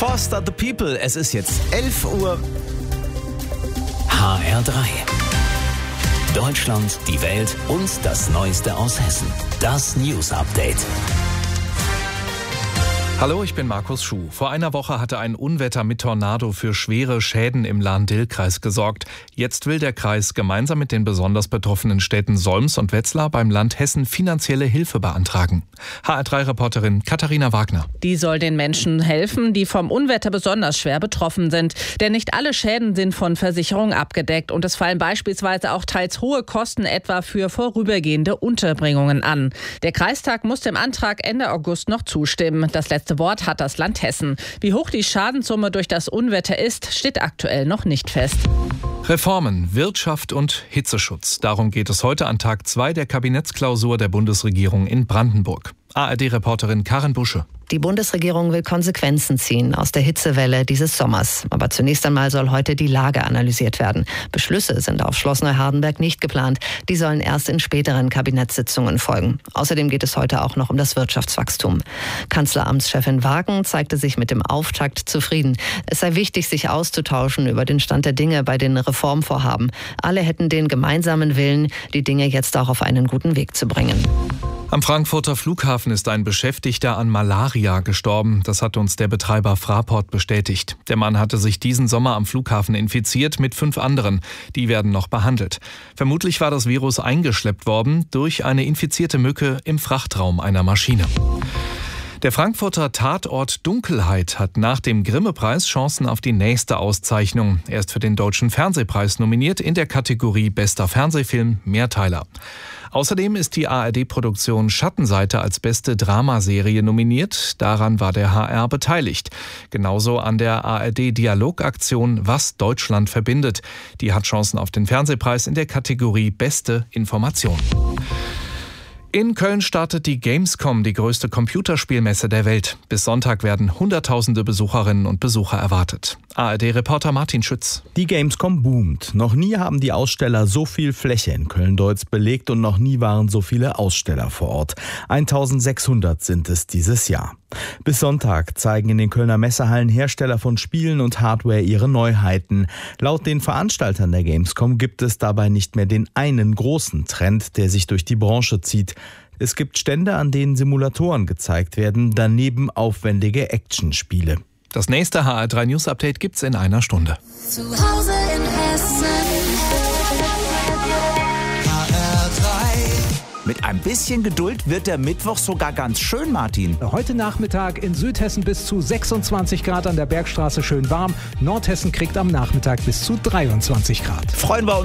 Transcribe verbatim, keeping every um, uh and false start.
Foster the People. Es ist jetzt elf Uhr. H R drei. Deutschland, die Welt und das Neueste aus Hessen. Das News Update. Hallo, ich bin Markus Schuh. Vor einer Woche hatte ein Unwetter mit Tornado für schwere Schäden im Lahn-Dill-Kreis gesorgt. Jetzt will der Kreis gemeinsam mit den besonders betroffenen Städten Solms und Wetzlar beim Land Hessen finanzielle Hilfe beantragen. H R drei Reporterin Katharina Wagner. Die soll den Menschen helfen, die vom Unwetter besonders schwer betroffen sind. Denn nicht alle Schäden sind von Versicherungen abgedeckt und es fallen beispielsweise auch teils hohe Kosten etwa für vorübergehende Unterbringungen an. Der Kreistag muss dem Antrag Ende August noch zustimmen. Das letzte Wort hat das Land Hessen. Wie hoch die Schadenssumme durch das Unwetter ist, steht aktuell noch nicht fest. Reformen, Wirtschaft und Hitzeschutz. Darum geht es heute an Tag zwei der Kabinettsklausur der Bundesregierung in Brandenburg. A R D-Reporterin Karin Busche. Die Bundesregierung will Konsequenzen ziehen aus der Hitzewelle dieses Sommers. Aber zunächst einmal soll heute die Lage analysiert werden. Beschlüsse sind auf Schloss Neuhardenberg nicht geplant. Die sollen erst in späteren Kabinettssitzungen folgen. Außerdem geht es heute auch noch um das Wirtschaftswachstum. Kanzleramtschefin Wagen zeigte sich mit dem Auftakt zufrieden. Es sei wichtig, sich auszutauschen über den Stand der Dinge bei den Reformvorhaben. Alle hätten den gemeinsamen Willen, die Dinge jetzt auch auf einen guten Weg zu bringen. Am Frankfurter Flughafen ist ein Beschäftigter an Malaria gestorben. Das hat uns der Betreiber Fraport bestätigt. Der Mann hatte sich diesen Sommer am Flughafen infiziert mit fünf anderen. Die werden noch behandelt. Vermutlich war das Virus eingeschleppt worden durch eine infizierte Mücke im Frachtraum einer Maschine. Der Frankfurter Tatort Dunkelheit hat nach dem Grimme-Preis Chancen auf die nächste Auszeichnung. Er ist für den Deutschen Fernsehpreis nominiert in der Kategorie Bester Fernsehfilm Mehrteiler. Außerdem ist die A R D-Produktion Schattenseite als beste Dramaserie nominiert. Daran war der H R beteiligt. Genauso an der A R D-Dialogaktion Was Deutschland verbindet. Die hat Chancen auf den Fernsehpreis in der Kategorie Beste Information. In Köln startet die Gamescom, die größte Computerspielmesse der Welt. Bis Sonntag werden Hunderttausende Besucherinnen und Besucher erwartet. A R D-Reporter Martin Schütz. Die Gamescom boomt. Noch nie haben die Aussteller so viel Fläche in Köln-Deutz belegt und noch nie waren so viele Aussteller vor Ort. eintausendsechshundert sind es dieses Jahr. Bis Sonntag zeigen in den Kölner Messehallen Hersteller von Spielen und Hardware ihre Neuheiten. Laut den Veranstaltern der Gamescom gibt es dabei nicht mehr den einen großen Trend, der sich durch die Branche zieht. Es gibt Stände, an denen Simulatoren gezeigt werden, daneben aufwendige Actionspiele. Das nächste H R drei News Update gibt's in einer Stunde. Zu Hause in Hessen. H R drei. Mit ein bisschen Geduld wird der Mittwoch sogar ganz schön, Martin. Heute Nachmittag in Südhessen bis zu sechsundzwanzig Grad, an der Bergstraße schön warm. Nordhessen kriegt am Nachmittag bis zu dreiundzwanzig Grad. Freuen wir uns.